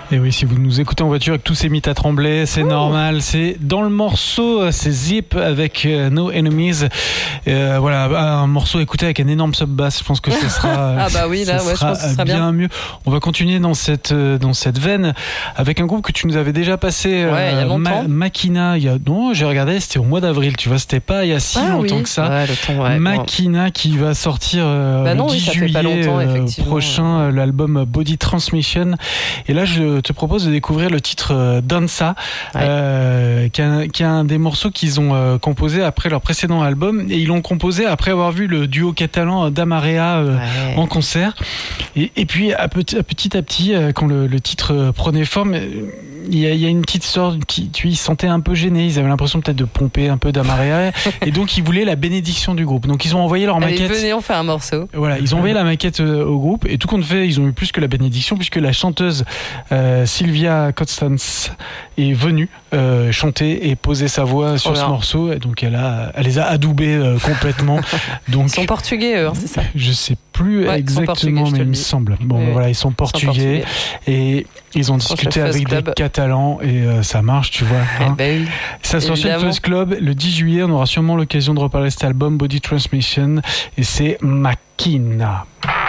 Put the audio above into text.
Et oui, si vous nous écoutez en voiture et que tout s'est mis à trembler, c'est normal. C'est dans le morceau, c'est Zip avec No Enemies. Voilà, un morceau écouté avec un énorme sub-bass. Je pense que ce sera, ah bah oui, là, je pense que ce sera bien mieux. On va continuer dans cette veine avec un groupe que tu nous avais déjà passé. Il y a longtemps. Makina. Non, j'ai regardé, c'était au mois d'avril. Tu vois, c'était pas il y a si longtemps que ça. Ouais, le temps, Makina qui va sortir le 10 ça juillet fait pas longtemps, prochain, l'album Body Transmission. Et là, je te propose de découvrir le titre Danza, qui est un des morceaux qu'ils ont composé après leur précédent album. Et ils l'ont composé après avoir vu le duo catalan Damarea en concert. Et puis, petit à petit, quand le titre prenait forme, il y a une petite sorte, ils se sentaient un peu gênés. Ils avaient l'impression peut-être de pomper un peu Damarea. Et donc, ils voulaient la bénédiction du groupe. Donc, ils ont envoyé leur maquette. Venez, on fait un morceau. Voilà, ils ont envoyé la maquette au groupe. Et tout compte fait, ils ont eu plus que la bénédiction, puisque la chanteuse Sylvia Constance est venue chanter et poser sa voix sur ce morceau. Et donc, elle les a adoubés complètement. Donc, ils sont portugais, c'est ça? Je sais plus exactement, mais il me semble. Bon, voilà, ils sont portugais. Et ils ont discuté avec des Catalans et ça marche, tu vois. Hein. Oui, ça sort chez le Fuzz Club le 10 juillet. On aura sûrement l'occasion de reparler de cet album Body Transmission et c'est Makina.